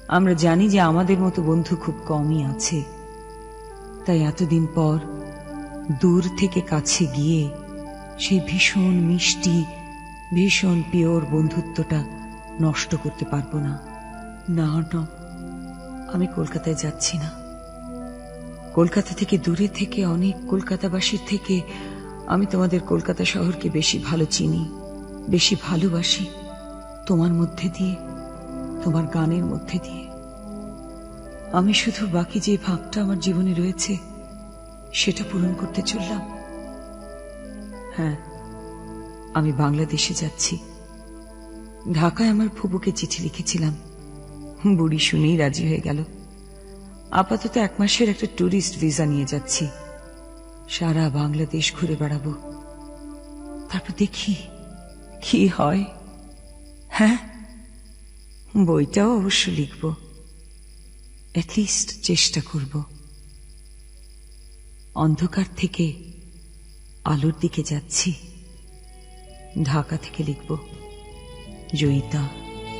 আমরা জানি যে আমাদের মতো বন্ধু খুব কমই আছে, তাই এতদিন পর দূর থেকে কাছে গিয়ে সেই ভীষণ মিষ্টি, ভীষণ পিওর বন্ধুত্বটা নষ্ট করতে পারবো না। না না, আমি কলকাতায় যাচ্ছি না। কলকাতা থেকে দূরে থেকে, অনেক কলকাতাবাসীর থেকে আমি তোমাদের কলকাতা শহরকে বেশি ভালো চিনি, বেশি ভালোবাসি, তোমার মধ্যে দিয়ে, তোমার গানের মধ্যে দিয়ে। আমি শুধু বাকি যে ভাবটা আমার জীবনে রয়েছে সেটা পূরণ করতে চললাম। হ্যাঁ, আমি বাংলাদেশে যাচ্ছি। ঢাকায় আমার ফুপুকে চিঠি লিখেছিলাম, বুড়ি শুনেই রাজি হয়ে গেল। আপাতত 1 মাসের একটা ট্যুরিস্ট ভিসা নিয়ে যাচ্ছি। সারা বাংলাদেশ ঘুরে বেড়াবো, তারপর দেখি কি হয়। হ্যাঁ, বইটাও অবশ্য লিখব, অ্যাটলিস্ট চেষ্টা করব। অন্ধকার থেকে আলোর দিকে যাচ্ছি। ঢাকা থেকে লিখব, জয়িতা।